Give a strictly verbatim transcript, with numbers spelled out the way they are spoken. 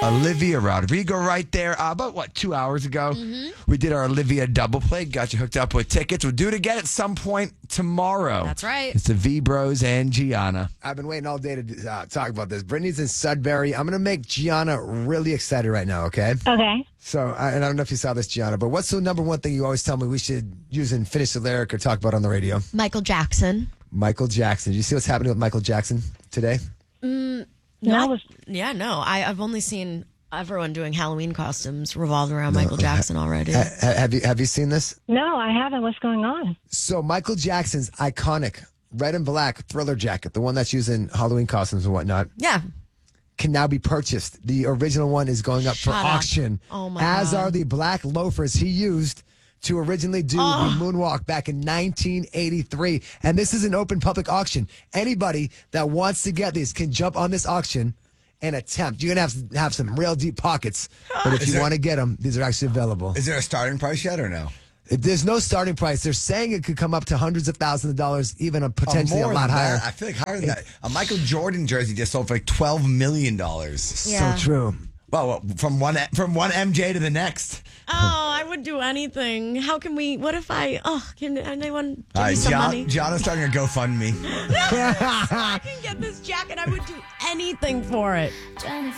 Olivia Rodrigo right there. Uh, about, what, two hours ago? Mm-hmm. We did our Olivia double play. Got you hooked up with tickets. We'll do it again at some point tomorrow. That's right. It's the V-Bros and Gianna. I've been waiting all day to uh, talk about this. Brittany's in Sudbury. I'm going to make Gianna really excited right now, okay? Okay. So, I, and I don't know if you saw this, Gianna, but what's the number one thing you always tell me we should use and finish the lyric or talk about on the radio? Michael Jackson. Michael Jackson. Did you see what's happening with Michael Jackson today? Mm, No. not, yeah, no. I, I've only seen everyone doing Halloween costumes revolved around Michael Jackson already. Ha, have you have you seen this? No, I haven't. What's going on? So Michael Jackson's iconic red and black Thriller jacket, the one that's used in Halloween costumes and whatnot, Yeah. can now be purchased. The original one is going up Shut for up. auction, Oh, my as God. are the black loafers he used to originally do Oh. the moonwalk back in nineteen eighty-three. And this is an open public auction. Anybody that wants to get these can jump on this auction and attempt. You're going to have to have some real deep pockets. But if Is you there- want to get them, these are actually available. Is there a starting price yet or no? If there's no starting price. They're saying it could come up to hundreds of thousands of dollars, even a potentially Oh, a more lot than higher. that. I feel like higher than that. A Michael Jordan jersey just sold for like twelve million dollars. Yeah. So true. Well, well, from one from one M J to the next. Oh, I would do anything. How can we? What if I? Oh, can anyone give All me right, some John, money? John is starting a GoFundMe. I can get this jacket. I would do anything for it. Trying to